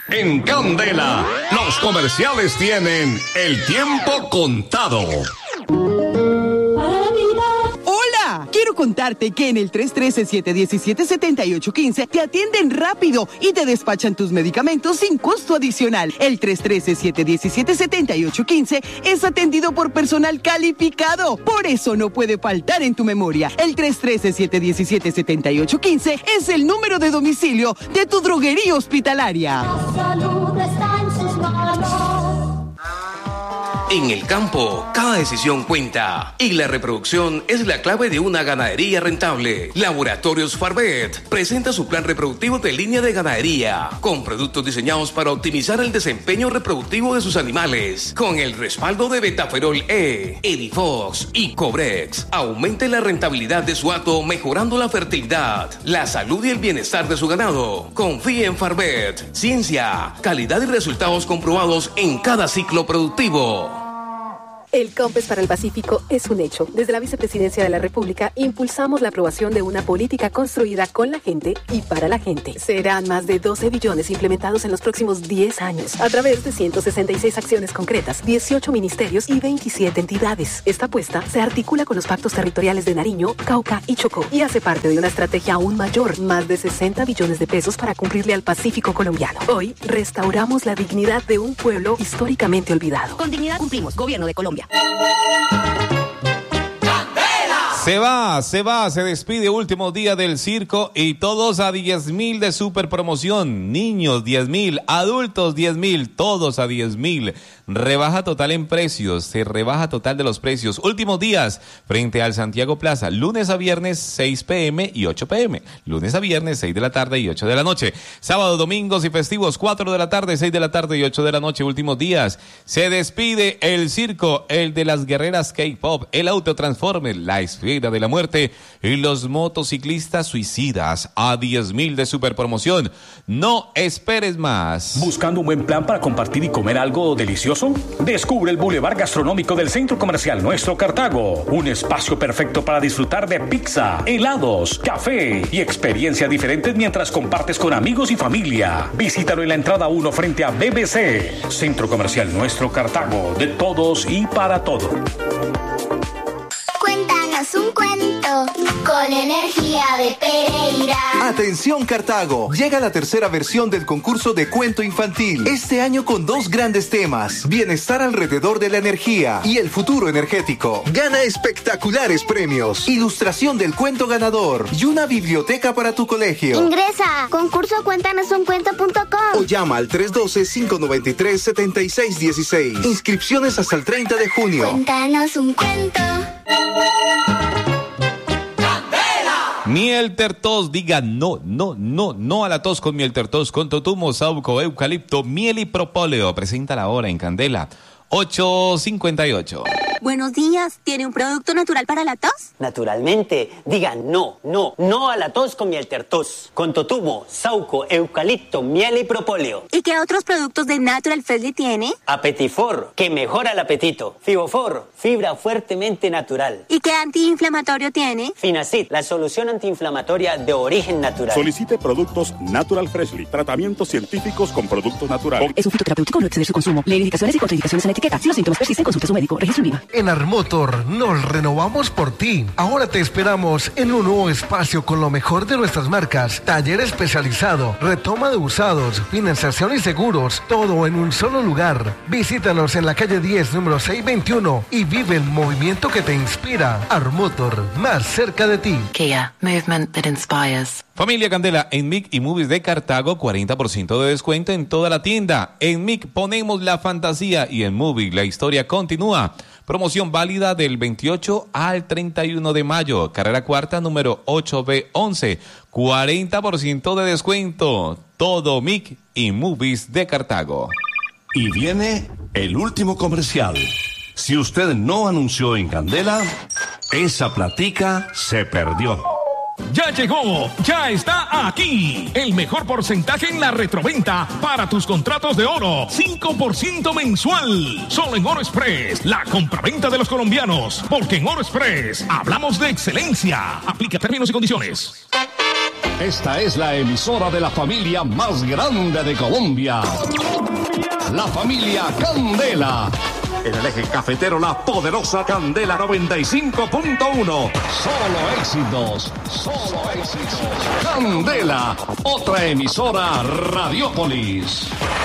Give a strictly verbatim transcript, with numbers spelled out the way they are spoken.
En Candela, los comerciales tienen el tiempo contado. Hola, quiero contarte que en el tres uno tres, siete uno siete, siete ocho uno cinco te atienden rápido y te despachan tus medicamentos sin costo adicional. El tres uno tres, siete uno siete, siete ocho uno cinco es atendido por personal calificado, por eso no puede faltar en tu memoria. El tres uno tres, siete uno siete, siete ocho uno cinco es el número de domicilio de tu droguería hospitalaria. La salud está en sus manos. En el campo, cada decisión cuenta y la reproducción es la clave de una ganadería rentable. Laboratorios Farvet presenta su plan reproductivo de línea de ganadería con productos diseñados para optimizar el desempeño reproductivo de sus animales. Con el respaldo de Betaferol E, Edifox y Cobrex, aumente la rentabilidad de su hato mejorando la fertilidad, la salud y el bienestar de su ganado. Confíe en Farvet, ciencia, calidad y resultados comprobados en cada ciclo productivo. El COMPES para el Pacífico es un hecho. Desde la Vicepresidencia de la República impulsamos la aprobación de una política construida con la gente y para la gente. Serán más de doce billones implementados en los próximos diez años a través de ciento sesenta y seis acciones concretas, dieciocho ministerios y veintisiete entidades. Esta apuesta se articula con los pactos territoriales de Nariño, Cauca y Chocó y hace parte de una estrategia aún mayor, más de sesenta billones de pesos para cumplirle al Pacífico colombiano. Hoy restauramos la dignidad de un pueblo históricamente olvidado. Con dignidad cumplimos. Gobierno de Colombia. Se va, se va, se despide último día del circo y todos a diez mil de super promoción. Niños diez mil, adultos diez mil, todos a diez mil. Rebaja total en precios, se rebaja total de los precios. Últimos días frente al Santiago Plaza, lunes a viernes seis pm y ocho pm. Lunes a viernes seis de la tarde y ocho de la noche. Sábado, domingos y festivos cuatro de la tarde, seis de la tarde y ocho de la noche. Últimos días. Se despide el circo, el de las guerreras K-pop, el autotransformer, la esfera de la muerte y los motociclistas suicidas a diez mil de super promoción. No esperes más. ¿Buscando un buen plan para compartir y comer algo delicioso? Descubre el Boulevard Gastronómico del Centro Comercial Nuestro Cartago. Un espacio perfecto para disfrutar de pizza, helados, café y experiencias diferentes mientras compartes con amigos y familia. Visítalo en la entrada uno frente a B B C. Centro Comercial Nuestro Cartago. De todos y para todo. Cuéntanos un cuento con energía de Pereira. Atención Cartago, llega la tercera versión del concurso de cuento infantil. Este año con dos grandes temas: bienestar alrededor de la energía y el futuro energético. Gana espectaculares premios, ilustración del cuento ganador y una biblioteca para tu colegio. Ingresa a concurso cuéntanos un cuento punto com o llama al tres uno dos, cinco nueve tres, siete seis uno seis. Inscripciones hasta el treinta de junio. Cuéntanos un cuento. Mielter Tos, diga no, no, no, no a la tos con Mielter Tos, con totumo, sauco, eucalipto, miel y propóleo. Presenta la hora en Candela, ocho cincuenta y ocho. Buenos días, ¿tiene un producto natural para la tos? Naturalmente, diga no, no, no a la tos con Mielter Tos, con totumo, sauco, eucalipto, miel y propóleo. ¿Y qué otros productos de Natural Freshly tiene? Apetifor, que mejora el apetito. Fibofor, fibra fuertemente natural. ¿Y qué antiinflamatorio tiene? Finacid, la solución antiinflamatoria de origen natural. Solicite productos Natural Freshly, tratamientos científicos con productos naturales. Es un fitoterapéutico, no exceder su consumo. Lee indicaciones y contraindicaciones en la etiqueta. Si los síntomas persisten, consulte a su médico. Registro en En Armotor nos renovamos por ti. Ahora te esperamos en un nuevo espacio con lo mejor de nuestras marcas. Taller especializado, retoma de usados, financiación y seguros. Todo en un solo lugar. Visítanos en la calle diez, número seiscientos veintiuno y vive el movimiento que te inspira. Armotor, más cerca de ti. Kia, movement that inspires. Familia Candela, en M I C y Movies de Cartago, cuarenta por ciento de descuento en toda la tienda. En M I C ponemos la fantasía y en Movies la historia continúa. Promoción válida del veintiocho al treinta y uno de mayo. Carrera cuarta, número ocho B once. cuarenta por ciento de descuento. Todo M I C y Movies de Cartago. Y viene el último comercial. Si usted no anunció en Candela, esa platica se perdió. Ya llegó, ya está aquí. El mejor porcentaje en la retroventa para tus contratos de oro. cinco por ciento mensual. Solo en Oro Express, la compraventa de los colombianos. Porque en Oro Express hablamos de excelencia. Aplica términos y condiciones. Esta es la emisora de la familia más grande de Colombia. La familia Candela. En el eje cafetero, la poderosa Candela noventa y cinco punto uno. Solo éxitos, solo éxitos. Candela, otra emisora Radiopolis.